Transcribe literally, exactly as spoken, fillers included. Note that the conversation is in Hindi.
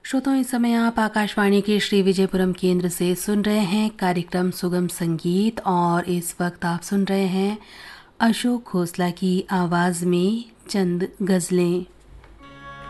श्रोताओं, इस समय आप आकाशवाणी के श्री विजयपुरम केंद्र से सुन रहे हैं कार्यक्रम सुगम संगीत। और इस वक्त आप सुन रहे हैं अशोक खोसला की आवाज़ में चंद गज़लें।